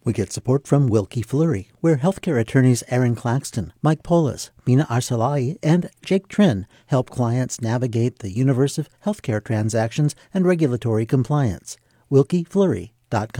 We get support from Wilkie Fleury, where healthcare attorneys Aaron Claxton, Mike Polis, Mina Arsalai, and Jake Trin help clients navigate the universe of healthcare transactions and regulatory compliance. WilkieFleury.com.